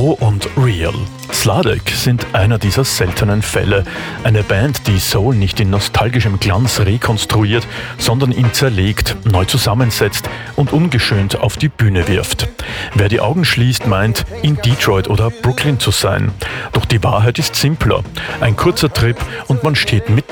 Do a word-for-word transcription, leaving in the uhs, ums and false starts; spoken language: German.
Roh und real. Sladek sind einer dieser seltenen Fälle. Eine Band, die Soul nicht in nostalgischem Glanz rekonstruiert, sondern ihn zerlegt, neu zusammensetzt und ungeschönt auf die Bühne wirft. Wer die Augen schließt, meint, in Detroit oder Brooklyn zu sein. Doch die Wahrheit ist simpler. Ein kurzer Trip und man steht mitten